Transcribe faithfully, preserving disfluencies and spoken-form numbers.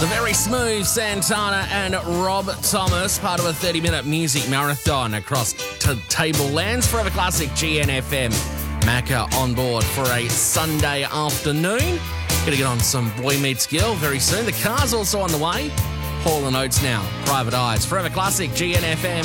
The very smooth Santana and Rob Thomas, part of a thirty-minute music marathon across t- Tablelands. Forever Classic G N F M. Macca on board for a Sunday afternoon. Gonna get on some Boy Meets Girl very soon. The car's also on the way. Hall and Oates now. Private Eyes. Forever Classic G N F M.